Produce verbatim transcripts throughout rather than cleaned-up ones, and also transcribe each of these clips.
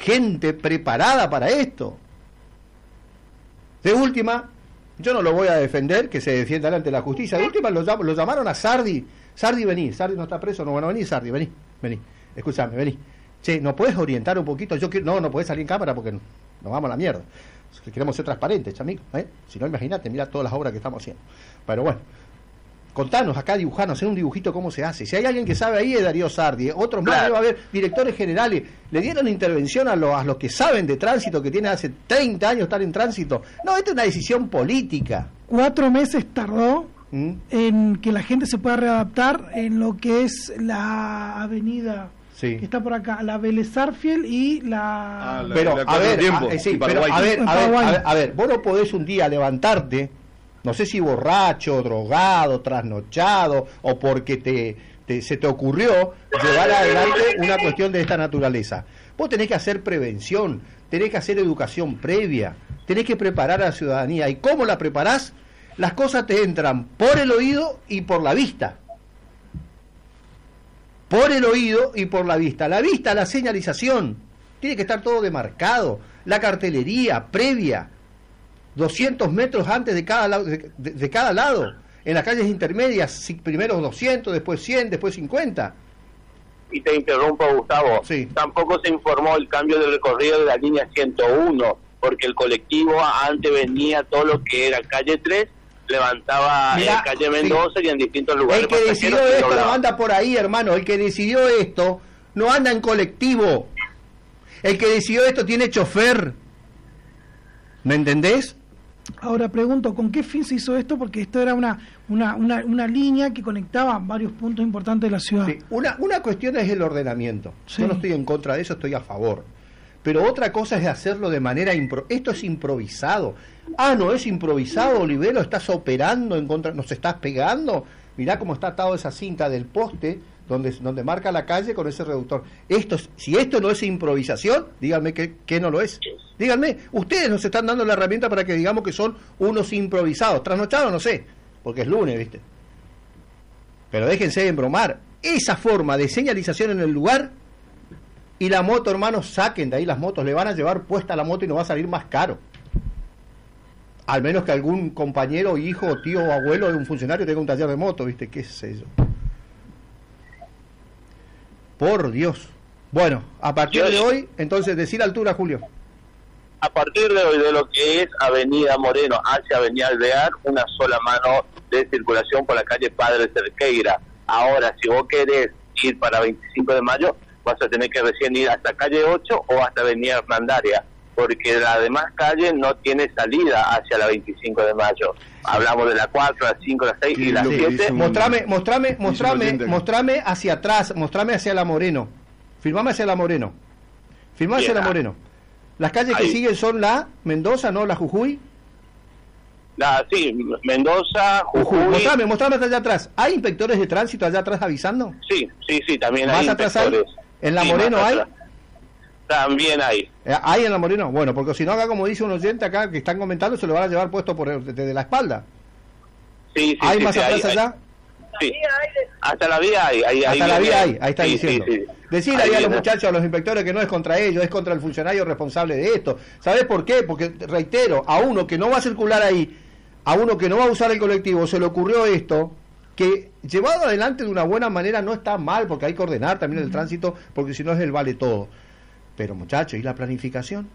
gente preparada para esto. De última, yo no lo voy a defender, que se defienda ante la justicia. De última, lo, lo llamaron a Sardi. Sardi, vení. Sardi no está preso. No, bueno, vení, Sardi, vení. Vení. Escúchame, vení. Che, ¿no puedes orientar un poquito? Yo quiero... No, no puedes salir en cámara porque nos vamos a la mierda. Queremos ser transparentes, chamico, ¿eh? Si no, imagínate, mira todas las obras que estamos haciendo. Pero bueno, contanos acá, dibujanos, hacer un dibujito cómo se hace. Si hay alguien que sabe ahí es Darío Sardi, ¿eh? Otros más, claro. Va a haber directores generales. Le dieron intervención a los, a los que saben de tránsito, que tienen hace treinta años estar en tránsito. No, esta es una decisión política. Cuatro meses tardó ¿Mm? en que la gente se pueda readaptar en lo que es la avenida... Sí. Que está por acá, la Vélez Sarsfield y la... Ah, la pero, la a, ver, a, eh, sí, pero a, ver, a, ver, a, ver, a ver, vos no podés un día levantarte, no sé si borracho, drogado, trasnochado, o porque te, te se te ocurrió llevar adelante una cuestión de esta naturaleza. Vos tenés que hacer prevención, tenés que hacer educación previa, tenés que preparar a la ciudadanía. ¿Y cómo la preparás? Las cosas te entran por el oído y por la vista. Por el oído y por la vista. La vista, la señalización. Tiene que estar todo demarcado. La cartelería previa. doscientos metros antes de cada, lado, de, de, de cada lado. En las calles intermedias, primero doscientos, después cien, después cincuenta. Y te interrumpo, Gustavo. Sí. Tampoco se informó el cambio de recorrido de la línea ciento uno, porque el colectivo antes venía todo lo que era calle tres, levantaba en calle Mendoza sí. y en distintos lugares. El que decidió esto no anda por ahí, hermano. El que decidió esto no anda en colectivo. El que decidió esto tiene chofer. ¿Me entendés? Ahora pregunto, ¿con qué fin se hizo esto? Porque esto era una una una, una línea que conectaba varios puntos importantes de la ciudad. Sí. Una, una cuestión es el ordenamiento. Sí. Yo no estoy en contra de eso, estoy a favor. Pero otra cosa es hacerlo de manera... Impro- esto es improvisado. Ah, no es improvisado, Olivero, estás operando en contra... ¿Nos estás pegando? Mirá cómo está atado esa cinta del poste donde, donde marca la calle con ese reductor. Esto, si esto no es improvisación, díganme que, que no lo es. Díganme, ustedes nos están dando la herramienta para que digamos que son unos improvisados. Trasnochados, no sé, porque es lunes, ¿viste? Pero déjense de embromar. Esa forma de señalización en el lugar... Y la moto, hermanos, saquen de ahí las motos, le van a llevar puesta la moto y no va a salir más caro. Al menos que algún compañero, hijo, tío o abuelo de un funcionario tenga un taller de moto, ¿viste? ¿Qué es eso? Por Dios. Bueno, a partir de hoy, entonces, decir altura, Julio. A partir de hoy, de lo que es Avenida Moreno hacia Avenida Alvear, una sola mano de circulación por la calle Padre Cerqueira. Ahora, si vos querés ir para veinticinco de mayo... vas a tener que recién ir hasta calle ocho o hasta avenida Hernandaria, porque la demás calle no tiene salida hacia la veinticinco de mayo. Hablamos de la cuatro, la cinco, la seis sí, y la siete. Mostrame, mostrame, mostrame, mostrame hacia atrás, mostrame hacia la Moreno. Filmame hacia la Moreno. Filmame hacia la Moreno. Las calles ahí que siguen son la Mendoza, ¿no? La Jujuy. La, sí, Mendoza, Jujuy. Mostrame, mostrame allá atrás. ¿Hay inspectores de tránsito allá atrás avisando? Sí, sí, sí, también hay inspectores. Hay? ¿En la sí, Moreno hay? También hay. ¿Hay en la Moreno? Bueno, porque si no acá, como dice un oyente acá que están comentando, se lo van a llevar puesto por desde la espalda. Sí, sí, ¿Hay sí, más sí, atrás hay, allá? Sí. Hasta la vía hay. hay Hasta ahí la viene. vía hay, ahí está sí, diciendo. Sí, sí. Decirle ahí a los muchachos, a los inspectores, que no es contra ellos, es contra el funcionario responsable de esto. ¿Sabés por qué? Porque, reitero, a uno que no va a circular ahí, a uno que no va a usar el colectivo, se le ocurrió esto, que llevado adelante de una buena manera no está mal, porque hay que ordenar también el tránsito, porque si no es el vale todo. Pero muchachos, ¿y la planificación?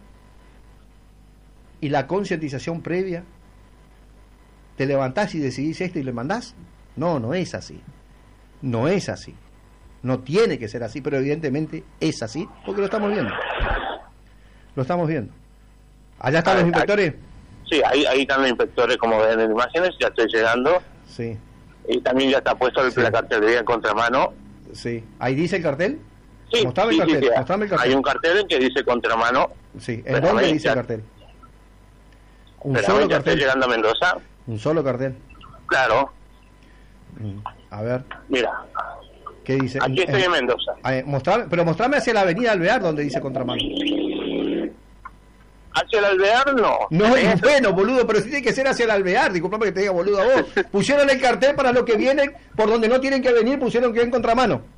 ¿Y la concientización previa? ¿Te levantás y decidís esto y le mandás? No, no es así. No es así. No tiene que ser así, pero evidentemente es así, porque lo estamos viendo. Lo estamos viendo. ¿Allá están los inspectores? Sí, ahí, ahí están los inspectores, como ven en imágenes, ya estoy llegando. Sí. Y también ya está puesto el, sí. la cartelería en contramano. Sí. ¿Ahí dice el cartel? Sí, Mostrame sí, el cartel. sí, sí. Mostrame el cartel. Hay un cartel en que dice contramano. Sí. ¿En dónde dice ya... el cartel? Un Pero solo cartel. Estoy llegando a Mendoza. Un solo cartel. Claro. A ver. Mira. ¿Qué dice? Aquí estoy eh, en Mendoza. Eh, mostrame, pero mostrame hacia la avenida Alvear donde dice contramano. ¿Hacia el Alvear? No. No, es bueno, boludo, pero sí tiene que ser hacia el Alvear. Disculpame que te diga boludo a vos. Pusieron el cartel para los que vienen, por donde no tienen que venir, pusieron que en contramano.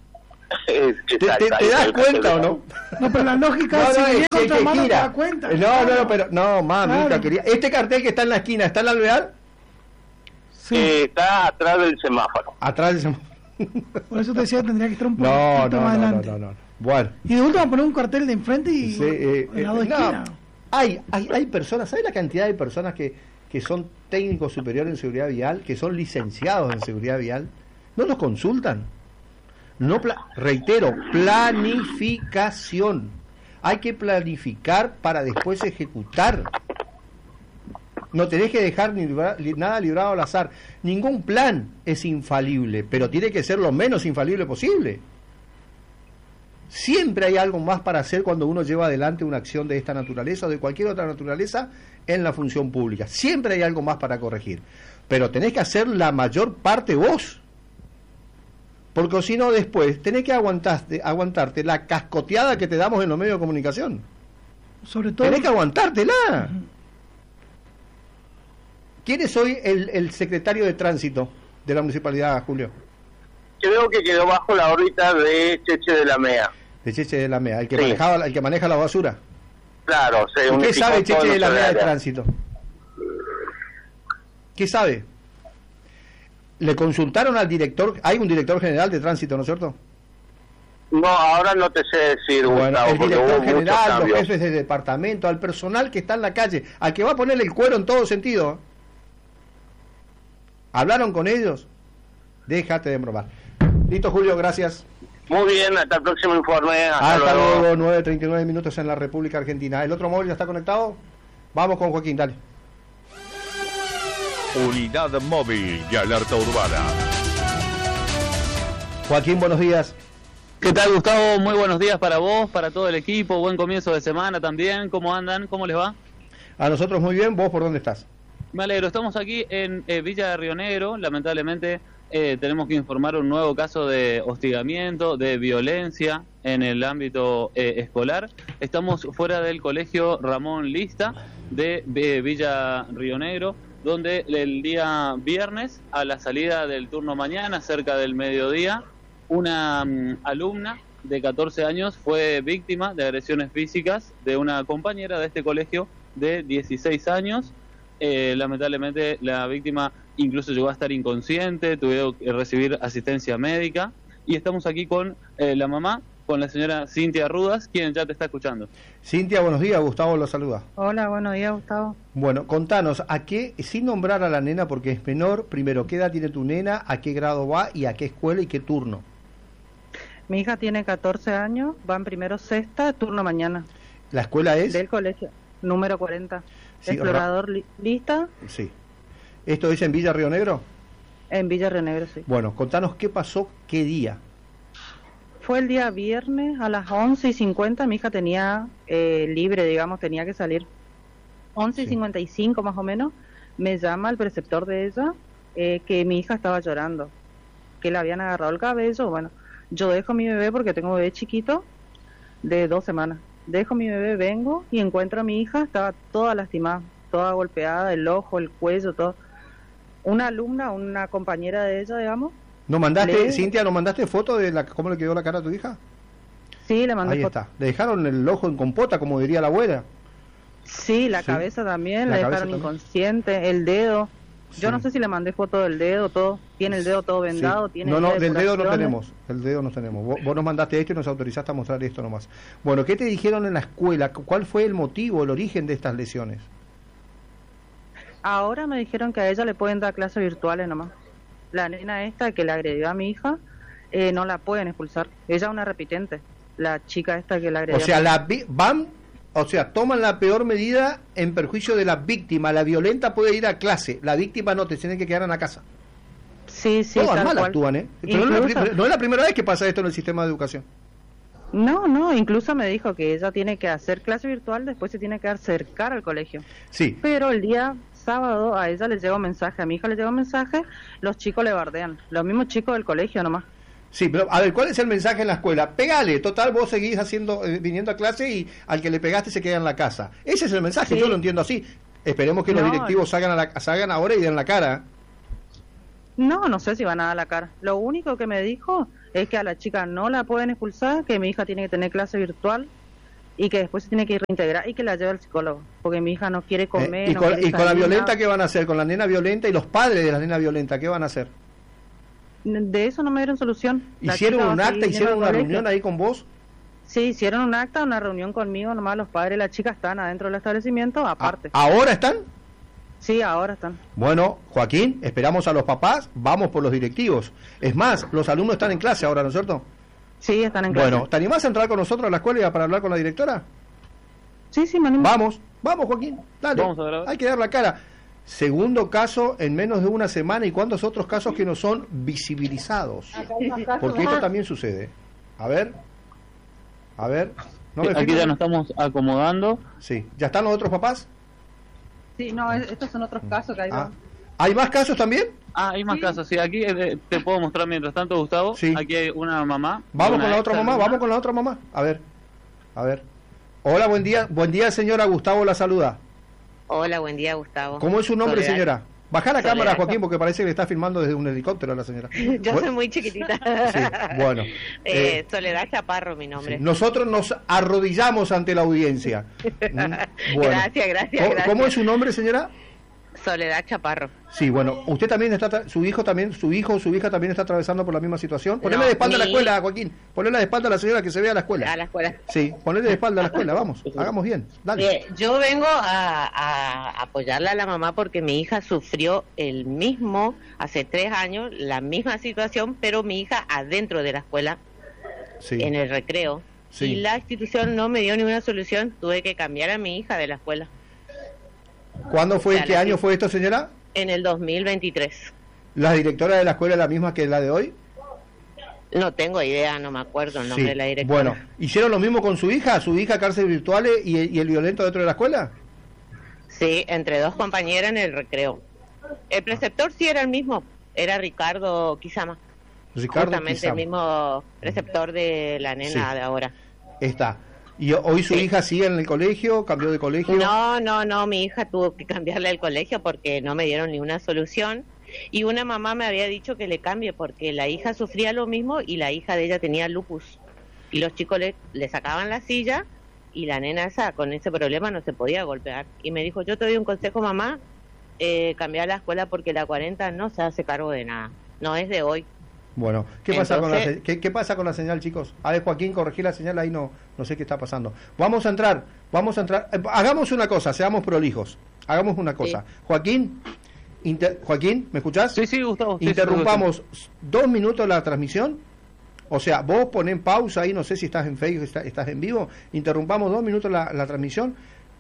Es, ¿Te, te, ¿Te das cuenta o no? No, pero la lógica no, no, si es que, que mano, gira. Te da cuenta. No, claro. no, no, pero no, mamita, claro. quería. Este cartel que está en la esquina, ¿está en la Alvear? Sí. Eh, está atrás del semáforo. Atrás del semáforo. Por eso te decía, tendría que estar un poco no, no, más no, adelante. No, no, no. Bueno. Y de último poner un cartel de enfrente y sí, eh, en la eh, esquina. No. Hay, hay, hay personas, ¿sabes la cantidad de personas que, que son técnicos superiores en seguridad vial, que son licenciados en seguridad vial? ¿No los consultan? No pla- reitero, planificación. Hay que planificar para después ejecutar. No tenés que dejar ni libra- li- nada librado al azar. Ningún plan es infalible, pero tiene que ser lo menos infalible posible. Siempre hay algo más para hacer cuando uno lleva adelante una acción de esta naturaleza o de cualquier otra naturaleza en la función pública. Siempre hay algo más para corregir. Pero tenés que hacer la mayor parte vos. Porque si no, después tenés que aguantarte, aguantarte la cascoteada que te damos en los medios de comunicación. Sobre todo. Tenés que aguantártela. Uh-huh. ¿Quién es hoy el, el secretario de tránsito de la municipalidad, Julio? Creo que quedó bajo la órbita de Cheche de la Mea. De Cheche de la Mea, el que, sí. manejaba, el que maneja la basura. Claro, se ¿Y qué sabe Cheche de la Mea de tránsito? ¿Qué sabe? Le consultaron al director, hay un director general de tránsito, ¿no es cierto? No, ahora no te sé decir, bueno, Gustavo, el director general, los cambios. jefes de departamento, al personal que está en la calle, al que va a ponerle el cuero en todo sentido. ¿Hablaron con ellos? Déjate de bromar. Listo, Julio, gracias. Muy bien, hasta el próximo informe. Hasta, hasta luego. luego, nueve treinta y nueve minutos en la República Argentina. ¿El otro móvil ya está conectado? Vamos con Joaquín, dale. Unidad móvil de alerta urbana. Joaquín, buenos días. ¿Qué tal, Gustavo? Muy buenos días para vos, para todo el equipo. Buen comienzo de semana también. ¿Cómo andan? ¿Cómo les va? A nosotros muy bien. ¿Vos por dónde estás? Me alegro. Estamos aquí en eh, Villa de Río Negro. Lamentablemente eh, tenemos que informar un nuevo caso de hostigamiento, de violencia en el ámbito eh, escolar. Estamos fuera del colegio Ramón Lista de, de Villa Río Negro, donde el día viernes, a la salida del turno mañana, cerca del mediodía, una um, alumna de catorce años fue víctima de agresiones físicas de una compañera de este colegio de dieciséis años. Eh, lamentablemente la víctima incluso llegó a estar inconsciente, tuvo que recibir asistencia médica, y estamos aquí con eh, la mamá, con la señora Cintia Rudas, quien ya te está escuchando. Cintia, buenos días, Gustavo lo saluda. Hola, buenos días, Gustavo. Bueno, contanos, ¿a qué, sin nombrar a la nena porque es menor, primero, qué edad tiene tu nena, a qué grado va y a qué escuela y qué turno? Mi hija tiene catorce años, va en primero sexta, turno mañana. ¿La escuela es? Del colegio, número cuarenta. Sí, Explorador li- Lista. Sí. ¿Esto es en Villa Río Negro? En Villa Río Negro, sí. Bueno, contanos qué pasó, qué día. Fue el día viernes a las once y cincuenta, mi hija tenía eh, libre, digamos, tenía que salir. once y cincuenta y cinco más o menos, me llama el preceptor de ella eh, que mi hija estaba llorando, que le habían agarrado el cabello. Bueno, yo dejo a mi bebé porque tengo un bebé chiquito de dos semanas. Dejo a mi bebé, vengo y encuentro a mi hija, estaba toda lastimada, toda golpeada, el ojo, el cuello, todo. Una alumna, una compañera de ella, digamos. ¿No mandaste, le... Cintia, ¿no mandaste foto de la, cómo le quedó la cara a tu hija? Sí, le mandé Ahí foto. está. ¿Le dejaron el ojo en compota, como diría la abuela? Sí, la sí. cabeza también, la le cabeza dejaron también. inconsciente, el dedo. Yo sí. no sé si le mandé foto del dedo, todo. Tiene el dedo todo vendado, sí. tiene No, no, del dedo no depuraciones. tenemos. El dedo no tenemos. Vos, vos nos mandaste esto y nos autorizaste a mostrar esto nomás. Bueno, ¿qué te dijeron en la escuela? ¿Cuál fue el motivo, el origen de estas lesiones? Ahora me dijeron que a ella le pueden dar clases virtuales nomás. La nena esta que le agredió a mi hija, eh, no la pueden expulsar. Ella es una repitente, la chica esta que la agredió. O sea, la vi- van, o sea, toman la peor medida en perjuicio de la víctima. La violenta puede ir a clase, la víctima no, te tiene que quedar en la casa. Sí, sí, Todas tal mal cual. actúan, ¿eh? Pero no, es la, pri- no es la primera vez que pasa esto en el sistema de educación. No, no, incluso me dijo que ella tiene que hacer clase virtual, después se tiene que acercar al colegio. Sí. Pero el día sábado a ella le llegó un mensaje, a mi hija le llegó un mensaje, los chicos le bardean, los mismos chicos del colegio nomás. Sí, pero a ver, ¿cuál es el mensaje en la escuela? Pégale, total, vos seguís haciendo, eh, viniendo a clase y al que le pegaste se queda en la casa. Ese es el mensaje, Sí. yo lo entiendo así. Esperemos que No, los directivos salgan, a la, salgan ahora y den la cara. No, no sé si van a dar la cara. Lo único que me dijo es que a la chica no la pueden expulsar, que mi hija tiene que tener clase virtual y que después se tiene que reintegrar y que la lleve al psicólogo, porque mi hija no quiere comer. Eh, ¿Y, no con, ¿y con la violenta nada. qué van a hacer? ¿Con la nena violenta y los padres de la nena violenta qué van a hacer? De eso no me dieron solución. La ¿Hicieron chica un va a acta, seguir hicieron yendo al una colegio. reunión ahí con vos? Sí, hicieron un acta, una reunión conmigo, nomás los padres de la chica están adentro del establecimiento, aparte. ¿A- ¿Ahora están? Sí, ahora están. Bueno, Joaquín, esperamos a los papás, vamos por los directivos. Es más, los alumnos están en clase ahora, ¿no es cierto? Sí, están en clase. Bueno, ¿te animás a entrar con nosotros a la escuela para hablar con la directora? Sí, sí, me animo. Vamos, vamos Joaquín, dale, Vamos a grabar. hay que dar la cara. Segundo caso en menos de una semana, ¿y cuántos otros casos que no son visibilizados? Porque esto también sucede. A ver, a ver. ¿no me Aquí firman? ya nos estamos acomodando. Sí, ¿ya están los otros papás? Sí, no, es- estos son otros casos que hay. Ah. ¿Hay más casos también? Ah, hay más Sí. casos. Sí, aquí eh, te puedo mostrar mientras tanto, Gustavo. Sí. Aquí hay una mamá. Vamos una con la otra ex mamá, alumna. vamos con la otra mamá. A ver, a ver. Hola, buen día, buen día señora, Gustavo la saluda. Hola, buen día, Gustavo. ¿Cómo es su nombre, Soledad. señora? Baja la Soledad. cámara, Joaquín, porque parece que le está filmando desde un helicóptero a la señora. Yo Bu- soy muy chiquitita. Sí, bueno. Eh, Eh, Soledad Chaparro, mi nombre. sí, nosotros nos arrodillamos ante la audiencia. Mm, bueno. Gracias, gracias, ¿Cómo, gracias. cómo es su nombre, señora? Soledad Chaparro. Sí, bueno, usted también está, tra- su hijo también, su hijo o su hija también está atravesando por la misma situación. Ponele No, de espalda a la mi- escuela, Joaquín. Ponele de espalda a la señora que se vea a la escuela. A la escuela. Sí, ponele de espalda a la escuela, vamos, hagamos bien, dale. Eh, yo vengo a, a apoyarle a la mamá porque mi hija sufrió el mismo, hace tres años, la misma situación, pero mi hija adentro de la escuela, Sí. en el recreo. Sí. Y la institución no me dio ninguna solución, tuve que cambiar a mi hija de la escuela. ¿Cuándo fue, Ya, qué la año sí. fue esto, señora? En el dos mil veintitrés. ¿La directora de la escuela es la misma que la de hoy? No tengo idea, no me acuerdo el nombre Sí. de la directora. Bueno, ¿hicieron lo mismo con su hija? ¿Su hija cárcel virtuales y, y el violento dentro de la escuela? Sí, entre dos compañeras en el recreo. El preceptor sí era el mismo, era Ricardo Quizama. Ricardo Justamente Quizama. el mismo preceptor de la nena Sí. de ahora. Está. ¿Y hoy su Sí. hija sigue en el colegio? ¿Cambió de colegio? No, no, no, mi hija tuvo que cambiarle el colegio porque no me dieron ninguna solución. Y una mamá me había dicho que le cambie porque la hija sufría lo mismo y la hija de ella tenía lupus. Y los chicos le, le sacaban la silla y la nena esa con ese problema no se podía golpear. Y me dijo, yo te doy un consejo, mamá, eh, cambiar la escuela porque la cuarenta no se hace cargo de nada. No es de hoy. Bueno, ¿qué pasa, con la, Entonces- se- ¿qué, qué pasa con la señal, chicos? A ver, Joaquín, corregí la señal, ahí no, no sé qué está pasando. Vamos a entrar, vamos a entrar. Eh, hagamos una cosa, seamos prolijos. Hagamos una cosa. Joaquín, inter- Joaquín, ¿me escuchás? Sí, sí, Gustavo. sí, sí, Interrumpamos dos minutos la transmisión. O sea, vos ponés en pausa ahí, no sé si estás en Facebook, está- estás en vivo. Interrumpamos dos minutos la, la transmisión.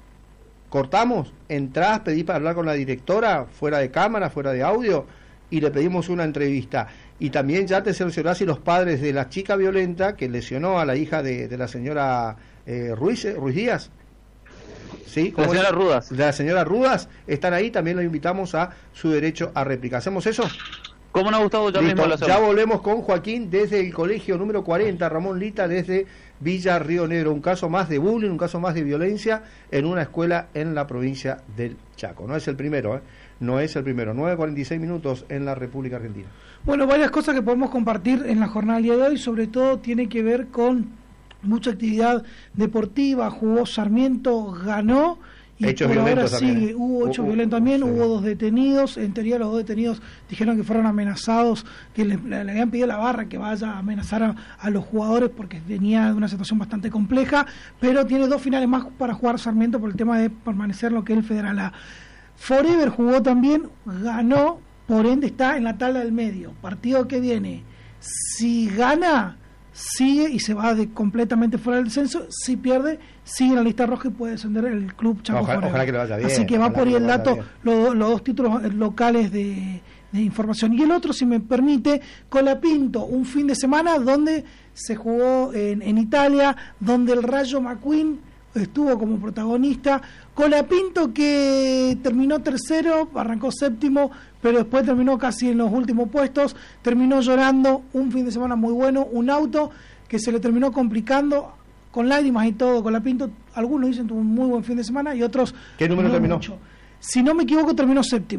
Cortamos, entrás, pedís para hablar con la directora, fuera de cámara, fuera de audio, y le pedimos una entrevista. Y también ya te cerciorás si los padres de la chica violenta que lesionó a la hija de, de la señora eh, Ruiz, eh, Ruiz Díaz. ¿Sí? La ¿Cómo es? señora Rudas. De la señora Rudas, están ahí, también los invitamos a su derecho a réplica. ¿Hacemos eso? ¿Cómo no, Gustavo? Ya Listo, mismo lo hacemos. ya volvemos con Joaquín desde el colegio número cuarenta, Ramón Lita, desde Villa Río Negro. Un caso más de bullying, un caso más de violencia en una escuela en la provincia del Chaco. No es el primero, ¿eh? No es el primero. nueve cuarenta y seis minutos en la República Argentina. Bueno, varias cosas que podemos compartir en la jornada del día de hoy, sobre todo tiene que ver con mucha actividad deportiva. Jugó Sarmiento, ganó y Hechos por ahora violentos también, sigue. ¿eh? Hubo hechos Uh, uh, violentos también, sí. hubo dos detenidos. En teoría los dos detenidos dijeron que fueron amenazados, que le, le habían pedido a la barra que vaya a amenazar a, a los jugadores porque venía de una situación bastante compleja, pero tiene dos finales más para jugar Sarmiento por el tema de permanecer en lo que es el Federal A. Forever jugó también, ganó, por ende está en la tabla del medio. Partido que viene, si gana, sigue y se va de completamente fuera del descenso. Si pierde, sigue en la lista roja y puede descender el club Chaco Ojalá- Forever. ojalá que le vaya bien, Así que va ojalá por ahí que el le vaya dato, bien. los, los dos títulos locales de, de información. Y el otro, si me permite, Colapinto, un fin de semana donde se jugó en, en Italia, donde el Rayo McQueen estuvo como protagonista. Colapinto que terminó tercero, arrancó séptimo, pero después terminó casi en los últimos puestos, terminó llorando, un fin de semana muy bueno, un auto que se le terminó complicando con lágrimas y todo. Colapinto, algunos dicen tuvo un muy buen fin de semana y otros ¿Qué número no terminó? mucho. Si no me equivoco, terminó séptimo.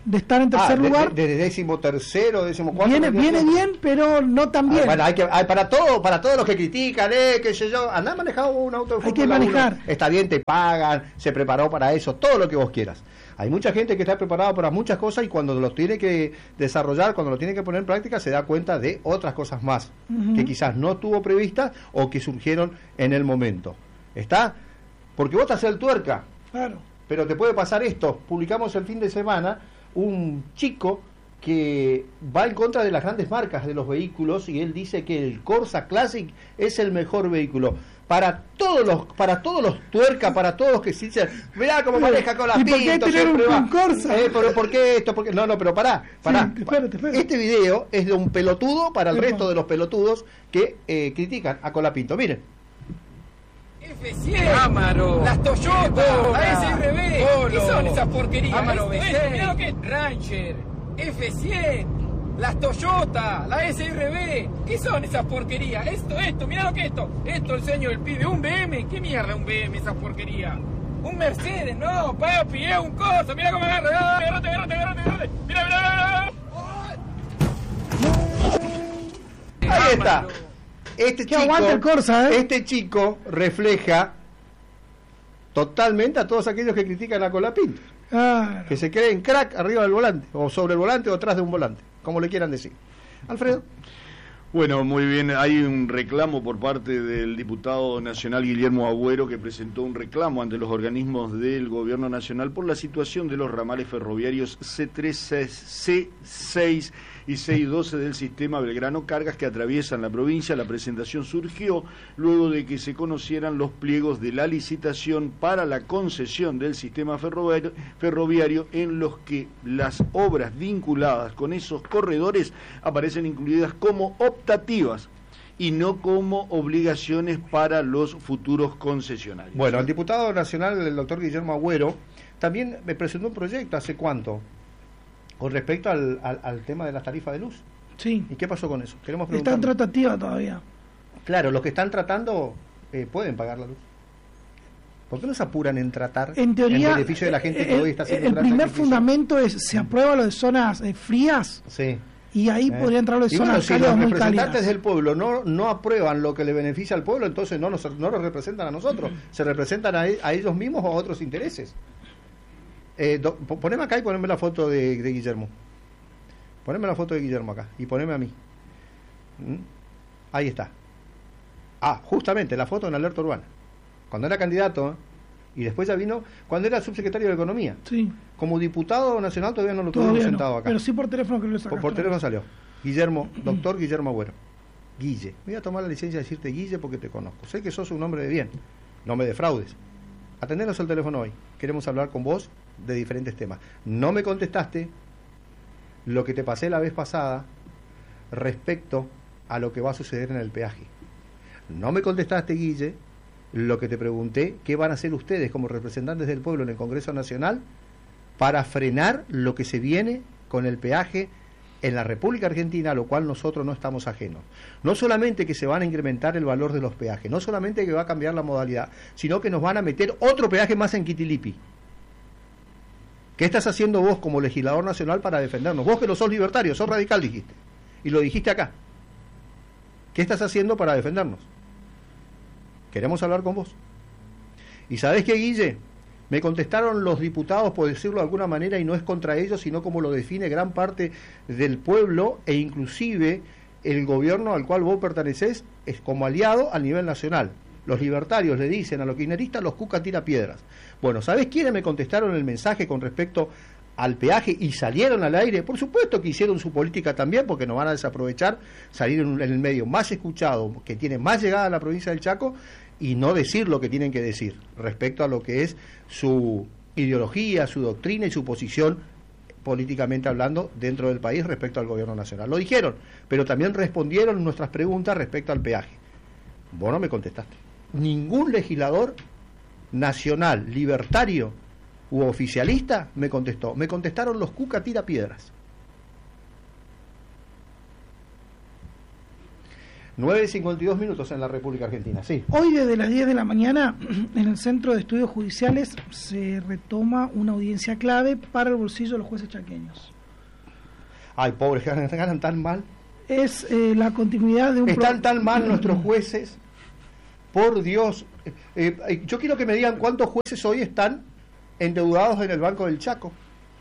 de estar en tercer ah, de, lugar. De, de décimo tercero, décimo cuarto. Viene, viene bien, pero no tan bien. Ah, bueno, hay que, hay, para todo, para todos los que critican, eh, qué sé yo, andá manejado un auto de Hay que Fórmula manejar. uno. Está bien, te pagan, se preparó para eso, todo lo que vos quieras. Hay mucha gente que está preparada para muchas cosas y cuando lo tiene que desarrollar, cuando lo tiene que poner en práctica, se da cuenta de otras cosas más, uh-huh. que quizás no tuvo previstas o que surgieron en el momento. ¿Está? Porque vos estás el tuerca. Claro. Pero te puede pasar esto. Publicamos el fin de semana un chico que va en contra de las grandes marcas de los vehículos y él dice que el Corsa Classic es el mejor vehículo. Para todos los para todos los tuercas, para todos los que se dicen, mirá cómo maneja con las pintos. ¿Y por qué tener un, un Corsa? Eh, pero ¿por qué esto? ¿Por qué? No, no, pero pará, pará. Sí, espérate, espérate. Este video es de un pelotudo para el sí, resto de los pelotudos que eh, critican a Colapinto. Miren. F cien, Amaro, las Toyota, la S R B, Polo, ¿qué son esas porquerías? Amaro B seis, mirá lo que es Ranger, F cien, las Toyota, la S R B, ¿qué son esas porquerías? Esto, esto, mirá lo que es esto, esto el sueño del pibe, un B M, ¿qué mierda un B M esa porquería? Un Mercedes, no, papi, es un Corsa, mirá cómo agarra, agarrate, agarrate, agarrate, agarrate, mirá, mirá, mirá, ahí está. Este chico, el Corsa, ¿eh? este chico refleja totalmente a todos aquellos que critican a Colapinto. Claro. Que se creen crack arriba del volante, o sobre el volante, o atrás de un volante, como le quieran decir. Alfredo. Bueno, muy bien, hay un reclamo por parte del diputado nacional Guillermo Agüero, que presentó un reclamo ante los organismos del gobierno nacional por la situación de los ramales ferroviarios C tres, C seis y seiscientos doce del sistema Belgrano Cargas que atraviesan la provincia. La presentación surgió luego de que se conocieran los pliegos de la licitación para la concesión del sistema ferroviario, ferroviario en los que las obras vinculadas con esos corredores aparecen incluidas como optativas y no como obligaciones para los futuros concesionarios. Bueno, el diputado nacional, el doctor Guillermo Agüero, también me presentó un proyecto hace cuánto, con respecto al, al, al tema de las tarifas de luz. Sí. ¿Y qué pasó con eso? Queremos Está en tratativa todavía. Claro, los que están tratando eh, pueden pagar la luz. ¿Por qué no se apuran en tratar en, teoría, en beneficio de la gente que el, hoy está haciendo el un gran primer sacrificio? fundamento es, se aprueba lo de zonas eh, frías, sí. y ahí eh. podría entrar lo de y zonas bueno, cálidas si muy los representantes cálidas. del pueblo no, no aprueban lo que le beneficia al pueblo, entonces no nos, no nos representan a nosotros, se representan a, a ellos mismos o a otros intereses. Eh, do, poneme acá y poneme la foto de, de Guillermo. Poneme la foto de Guillermo acá y poneme a mí. ¿Mm? Ahí está. Ah, justamente la foto en Alerta Urbana. Cuando era candidato, ¿eh? Y después ya vino cuando era subsecretario de Economía. Sí. Como diputado nacional todavía no lo tuvimos sentado no, acá. Pero sí por teléfono que lo sacaste. Por, por teléfono salió. Guillermo, doctor Guillermo Agüero. Guille. Voy a tomar la licencia de decirte Guille porque te conozco. Sé que sos un hombre de bien. No me defraudes. Atendenos al teléfono hoy. Queremos hablar con vos de diferentes temas. No me contestaste lo que te pasé la vez pasada respecto a lo que va a suceder en el peaje. No me contestaste, Guille, lo que te pregunté, qué van a hacer ustedes como representantes del pueblo en el Congreso Nacional para frenar lo que se viene con el peaje en la República Argentina, a lo cual nosotros no estamos ajenos. No solamente que se van a incrementar el valor de los peajes, no solamente que va a cambiar la modalidad, sino que nos van a meter otro peaje más en Quitilipi. ¿Qué estás haciendo vos como legislador nacional para defendernos? Vos que no sos libertario, sos radical, dijiste. Y lo dijiste acá. ¿Qué estás haciendo para defendernos? Queremos hablar con vos. ¿Y sabés qué, Guille? Me contestaron los diputados, por decirlo de alguna manera, y no es contra ellos, sino como lo define gran parte del pueblo, e inclusive el gobierno al cual vos pertenecés es como aliado a nivel nacional. Los libertarios le dicen a los kirchneristas, los cuca tira piedras. Bueno, ¿sabés quiénes me contestaron el mensaje con respecto al peaje y salieron al aire? Por supuesto que hicieron su política también, porque no van a desaprovechar salir en, en el medio más escuchado, que tiene más llegada a la provincia del Chaco, y no decir lo que tienen que decir respecto a lo que es su ideología, su doctrina y su posición políticamente hablando dentro del país respecto al gobierno nacional. Lo dijeron, pero también respondieron nuestras preguntas respecto al peaje. Vos no me contestaste. Ningún legislador nacional, libertario u oficialista me contestó. Me contestaron los cuca tira piedras. nueve y cincuenta y dos minutos en la República Argentina, sí. Hoy desde las diez de la mañana en el Centro de Estudios Judiciales se retoma una audiencia clave para el bolsillo de los jueces chaqueños. Ay, pobres, ganan, ganan tan mal. Es eh, la continuidad de un... Están pro... tan mal nuestros jueces, por Dios. Eh, eh, yo quiero que me digan cuántos jueces hoy están endeudados en el Banco del Chaco.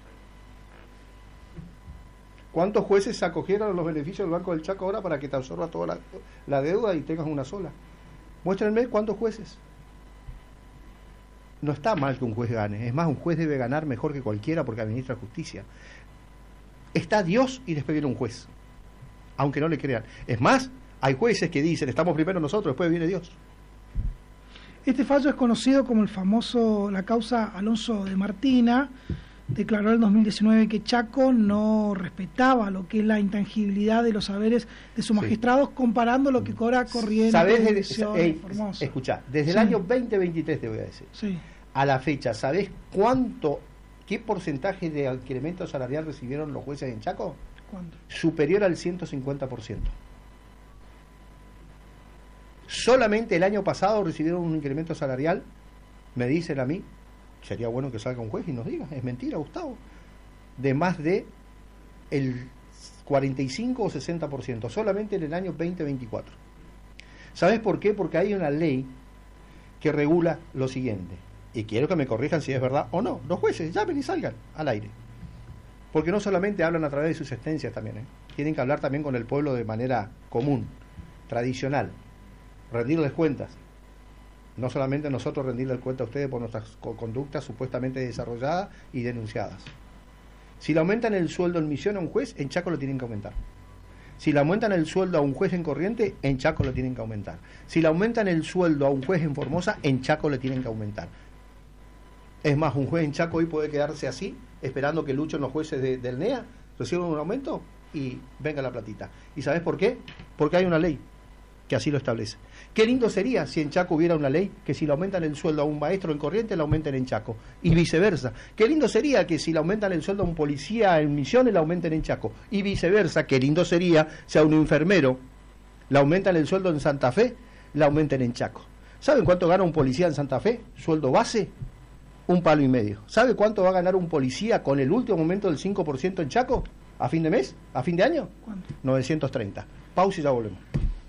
¿Cuántos jueces se acogieron a los beneficios del Banco del Chaco ahora para que te absorba toda la, la deuda y tengas una sola? Muéstrenme cuántos jueces. No está mal que un juez gane. Es más, un juez debe ganar mejor que cualquiera porque administra justicia. Está Dios y después viene un juez, aunque no le crean. Es más, hay jueces que dicen, estamos primero nosotros, después viene Dios. Este fallo es conocido como el famoso, la causa Alonso de Martina. Declaró en el dos mil diecinueve que Chaco no respetaba lo que es la intangibilidad de los saberes de sus magistrados, sí, comparando lo que cobra Corrientes. ¿Sabés? Eh, escuchá, desde sí. el año veinte veintitrés te voy a decir, sí, a la fecha, ¿sabés cuánto, qué porcentaje de incremento salarial recibieron los jueces en Chaco? ¿Cuánto? Superior al ciento cincuenta por ciento. Solamente el año pasado recibieron un incremento salarial, me dicen a mí, sería bueno que salga un juez y nos diga, es mentira, Gustavo, de más de el cuarenta y cinco o sesenta por ciento, solamente en el año veinte veinticuatro. ¿Sabes por qué? Porque hay una ley que regula lo siguiente, y quiero que me corrijan si es verdad o no. Los jueces llamen y salgan al aire, porque no solamente hablan a través de sus sentencias también, ¿eh? Tienen que hablar también con el pueblo de manera común, tradicional, rendirles cuentas. No solamente nosotros rendirles cuenta a ustedes por nuestras conductas supuestamente desarrolladas y denunciadas. Si le aumentan el sueldo en Misión a un juez, en Chaco lo tienen que aumentar. Si le aumentan el sueldo a un juez en Corrientes, en Chaco lo tienen que aumentar. Si le aumentan el sueldo a un juez en Formosa, en Chaco le tienen que aumentar. Es más, un juez en Chaco hoy puede quedarse así, esperando que luchen los jueces de, del N E A, reciban un aumento y venga la platita. ¿Y sabes por qué? Porque hay una ley que así lo establece. Qué lindo sería si en Chaco hubiera una ley que si le aumentan el sueldo a un maestro en Corrientes, le aumenten en Chaco, y viceversa. Qué lindo sería que si le aumentan el sueldo a un policía en Misiones, le aumenten en Chaco, y viceversa. Qué lindo sería si a un enfermero le aumentan el sueldo en Santa Fe, le aumenten en Chaco. ¿Saben cuánto gana un policía en Santa Fe? Sueldo base, un palo y medio. ¿Sabe cuánto va a ganar un policía con el último aumento del cinco por ciento en Chaco? ¿A fin de mes? ¿A fin de año? ¿Cuánto? novecientos treinta. Pausa y ya volvemos.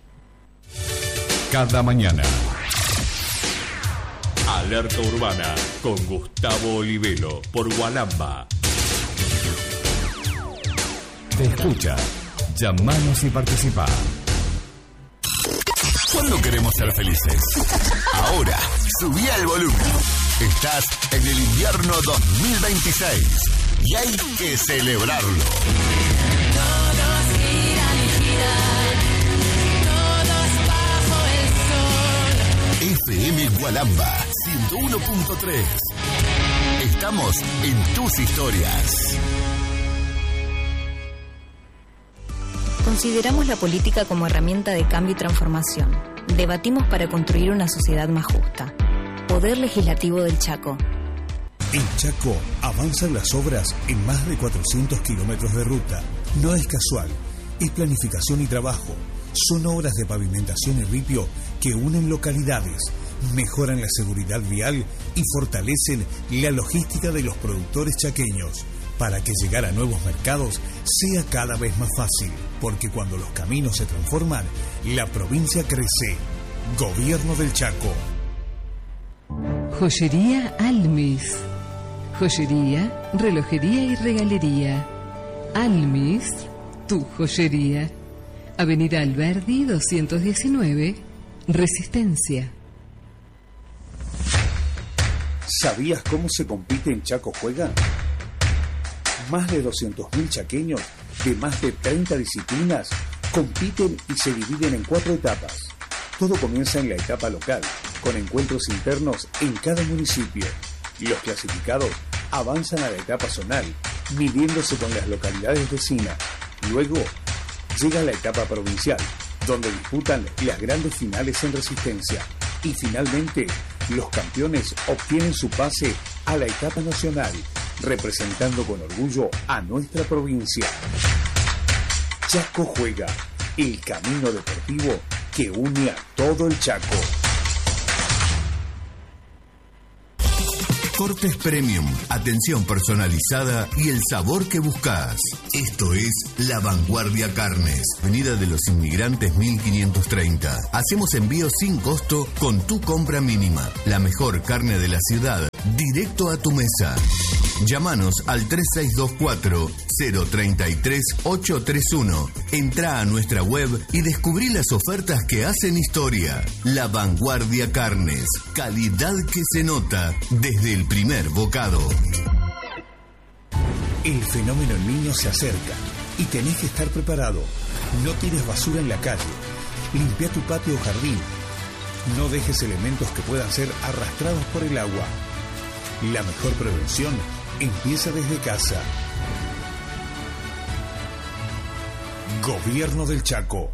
Cada mañana. Alerta Urbana con Gustavo Olivero por Gualamba. Te escucha. Llamanos y participa. ¿Cuándo queremos ser felices? Ahora, subí al volumen. Estás en el invierno dos mil veintiséis y hay que celebrarlo. Todos giran y giran. F M Gualamba ciento uno punto tres. Estamos en tus historias. Consideramos la política como herramienta de cambio y transformación. Debatimos para construir una sociedad más justa. Poder Legislativo del Chaco. En Chaco avanzan las obras en más de cuatrocientos kilómetros de ruta. No es casual, es planificación y trabajo. Son obras de pavimentación y ripio que unen localidades, mejoran la seguridad vial y fortalecen la logística de los productores chaqueños para que llegar a nuevos mercados sea cada vez más fácil, porque cuando los caminos se transforman, la provincia crece. Gobierno del Chaco. Joyería Almis. Joyería, relojería y regalería. Almis, tu joyería. Avenida Alberdi doscientos diecinueve, Resistencia. ¿Sabías cómo se compite en Chaco Juega? Más de doscientos mil chaqueños de más de treinta disciplinas compiten y se dividen en cuatro etapas. Todo comienza en la etapa local, con encuentros internos en cada municipio. Los clasificados avanzan a la etapa zonal, midiéndose con las localidades vecinas. Luego llega la etapa provincial, donde disputan las grandes finales en Resistencia. Y finalmente, los campeones obtienen su pase a la etapa nacional, representando con orgullo a nuestra provincia. Chaco Juega, el camino deportivo que une a todo el Chaco. Cortes Premium, atención personalizada y el sabor que buscas. Esto es La Vanguardia Carnes, Avenida de los Inmigrantes mil quinientos treinta. Hacemos envíos sin costo con tu compra mínima. La mejor carne de la ciudad, directo a tu mesa. Llámanos al tres seis dos cuatro, cero tres tres, ocho tres uno. Entrá a nuestra web y descubrí las ofertas que hacen historia. La Vanguardia Carnes, calidad que se nota desde el primer bocado. El fenómeno El Niño se acerca y tenés que estar preparado. No tires basura en la calle. Limpia tu patio o jardín. No dejes elementos que puedan ser arrastrados por el agua. La mejor prevención empieza desde casa. Gobierno del Chaco.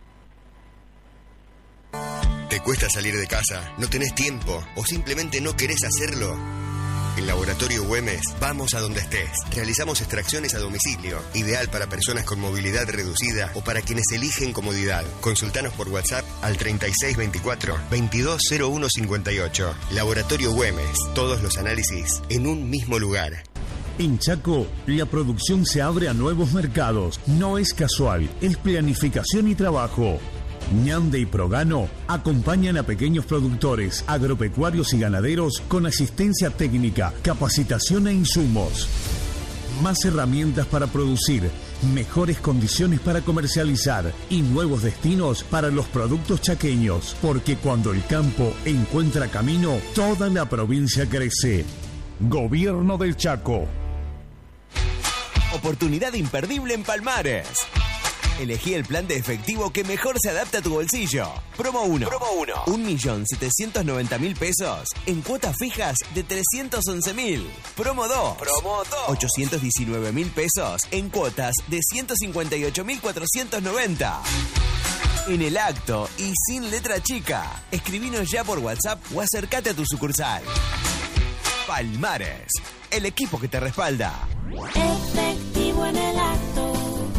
¿Te cuesta salir de casa? ¿No tenés tiempo? ¿O simplemente no querés hacerlo? En Laboratorio Güemes vamos a donde estés. Realizamos extracciones a domicilio, ideal para personas con movilidad reducida o para quienes eligen comodidad. Consultanos por WhatsApp al treinta y seis veinticuatro, veintidós cero uno cincuenta y ocho. Laboratorio Güemes, todos los análisis en un mismo lugar. En Chaco, la producción se abre a nuevos mercados. No es casual, es planificación y trabajo. Ñande y Progano acompañan a pequeños productores, agropecuarios y ganaderos con asistencia técnica, capacitación e insumos. Más herramientas para producir, mejores condiciones para comercializar y nuevos destinos para los productos chaqueños. Porque cuando el campo encuentra camino, toda la provincia crece. Gobierno del Chaco. Oportunidad imperdible en Palmares. Elegí el plan de efectivo que mejor se adapta a tu bolsillo. Promo uno. Promo uno. un millón setecientos noventa mil pesos en cuotas fijas de trescientos once mil. Promo dos. Promo dos. ochocientos diecinueve mil pesos en cuotas de ciento cincuenta y ocho mil cuatrocientos noventa. En el acto y sin letra chica. Escribinos ya por WhatsApp o acércate a tu sucursal. Palmares, el equipo que te respalda. Efectivo en el acto.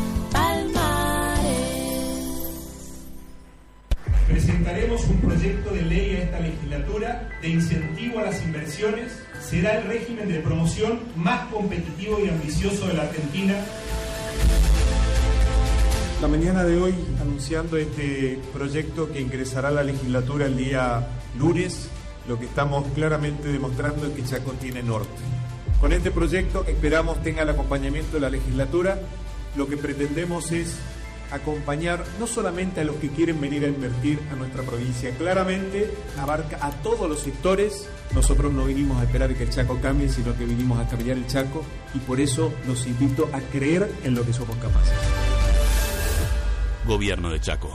Presentaremos un proyecto de ley a esta legislatura de incentivo a las inversiones. Será el régimen de promoción más competitivo y ambicioso de la Argentina. La mañana de hoy, anunciando este proyecto que ingresará a la legislatura el día lunes, lo que estamos claramente demostrando es que Chaco tiene norte. Con este proyecto esperamos tenga el acompañamiento de la legislatura. Lo que pretendemos es acompañar no solamente a los que quieren venir a invertir a nuestra provincia, claramente abarca a todos los sectores. Nosotros no vinimos a esperar que el Chaco cambie, sino que vinimos a cambiar el Chaco, y por eso los invito a creer en lo que somos capaces. Gobierno de Chaco.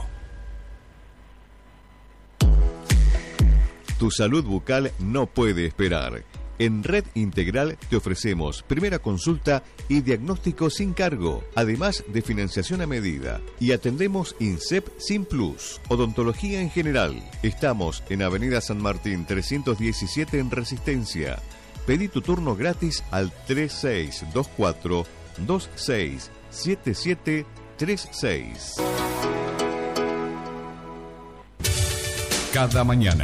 Tu salud bucal no puede esperar. En Red Integral te ofrecemos primera consulta y diagnóstico sin cargo, además de financiación a medida. Y atendemos INSEP sin plus, odontología en general. Estamos en Avenida San Martín trescientos diecisiete en Resistencia. Pedí tu turno gratis al tres seis dos cuatro, dos seis siete siete tres seis. Cada mañana.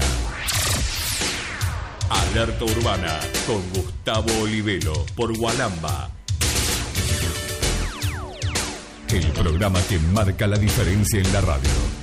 Alerta Urbana con Gustavo Olivelo por Gualamba. El programa que marca la diferencia en la radio.